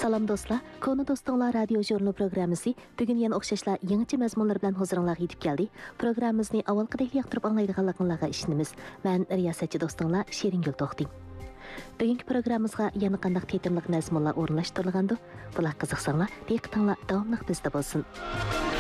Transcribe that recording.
Salam dostlar, Konu Dostlar radio jurnal programmasi bugun yana o'xshashlar yangicha mazmunlar bilan huzuringizga yetib keldi. Programmamizni avvalgidek yoqtirib anglaydiganligingizga ishonamiz. Men riyosatchi do'stinglar Sheringul To'xting. Bugungi programmamizga yana qanday tetimliq mazmunlar o'rinlashtirilgandi? Bular qiziqsanglar, diqqatinglar davomli bizda bo'lsin.